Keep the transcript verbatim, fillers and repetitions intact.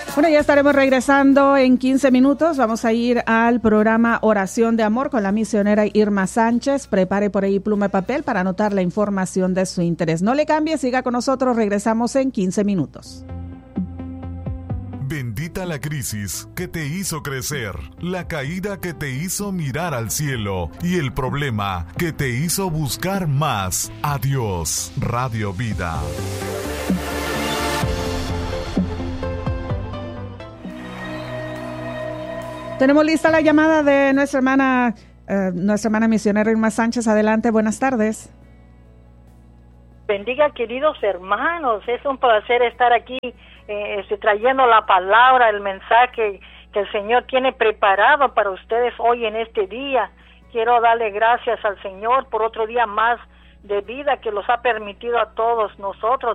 Bueno, ya estaremos regresando en quince minutos. Vamos a ir al programa Oración de Amor con la misionera Irma Sánchez. Prepare por ahí pluma y papel para anotar la información de su interés. No le cambie, siga con nosotros. Regresamos en quince minutos. Bendita la crisis que te hizo crecer, la caída que te hizo mirar al cielo y el problema que te hizo buscar más a Dios. Radio Vida. Tenemos lista la llamada de nuestra hermana, eh, nuestra hermana misionera Irma Sánchez. Adelante, buenas tardes. Bendiga, queridos hermanos, es un placer estar aquí eh, trayendo la palabra, el mensaje que el Señor tiene preparado para ustedes hoy en este día. Quiero darle gracias al Señor por otro día más de vida que los ha permitido a todos nosotros